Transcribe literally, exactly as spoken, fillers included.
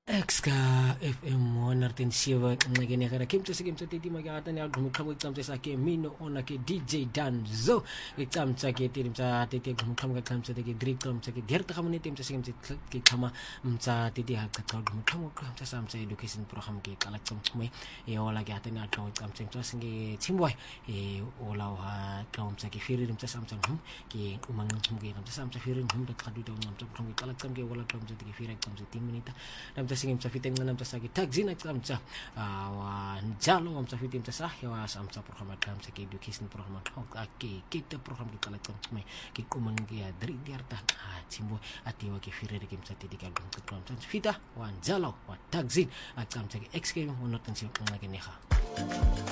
Exka F M one oh seven ngene gara kim tse kim tse titi magata ne agum khamu tsam tse sake mino ona ke D J Danzo tsam tsa ke tirim tsa titi agum kham ga kham tse ke drik kam tse ke der ta khamne tim tse kim tse ke khama tsa titi ha ka ka agum khamu kham tse sam tse education program ke kala tsam khme e ola ga ta na ka tsam tse tsa singe chimboy e ola ha kam tse ke firim tse sam tsam ke umang khum ke tse sam tse firim hum ta khadu ta ngam tse khum ke kala tsam ke ola kam tse ke firak kam tse tim minita singim sa fitim nganam sa gi tagzin ak samsa wa njalo am sa fitim sa ya wa samsa program kam sa ki education program aki kita program kita lakukan me ki kuman gi dari diarta chimbo ati wa ki firere kim sa tidika gum program sa fita wa njalo wa tagzin ak samsa gi xk monotensi ngagene ha